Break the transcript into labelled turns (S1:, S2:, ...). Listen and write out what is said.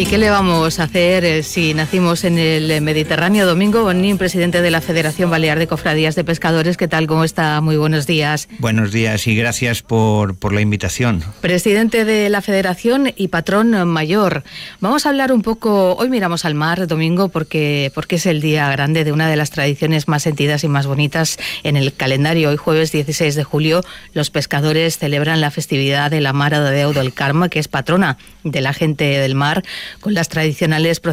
S1: qué le vamos a hacer si nacimos en el Mediterráneo? Domingo Bonín, presidente de la Federación Balear de Cofradías de Pescadores. ¿Qué tal? ¿Cómo está? Muy buenos días.
S2: Buenos días y gracias por la invitación.
S1: Presidente de la Federación y patrón mayor. Vamos a hablar un poco, hoy miramos al mar, Domingo, porque es el día grande de una de las tradiciones más sentidas y más bonitas en el calendario. Hoy jueves 16 de julio los pescadores celebran la festividad de la Mare de Déu del Carme, que es patrona de la gente del mar, con las tradicionales